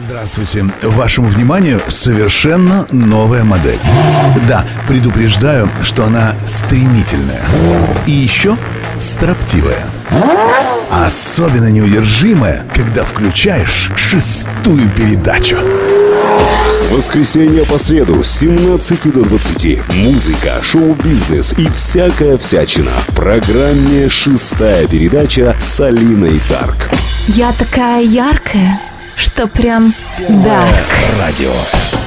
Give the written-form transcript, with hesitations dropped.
Здравствуйте. Вашему вниманию совершенно новая модель. Да, предупреждаю, что она стремительная. И еще строптивая. Особенно неудержимая, когда включаешь 6-ю передачу. С воскресенья по среду с 17 до 20. Музыка, шоу-бизнес и всякая всячина. В программе «6-я передача» с Алиной Дарк. Я такая яркая, что прям дарк. Радио.